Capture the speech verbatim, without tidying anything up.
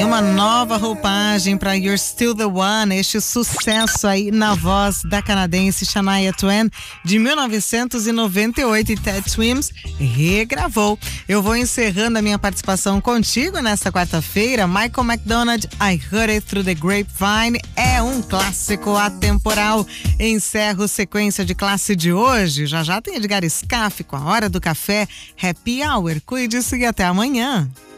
Tem uma nova roupagem para You're Still the One, este sucesso aí na voz da canadense Shania Twain de mil novecentos e noventa e oito, e Ted Swims regravou. Eu vou encerrando a minha participação contigo nesta quarta-feira. Michael McDonald, I Heard It Through the Grapevine, é um clássico atemporal. Encerro sequência de classe de hoje. Já já tem Edgar Scaff com a Hora do Café. Happy Hour. Cuide-se e até amanhã.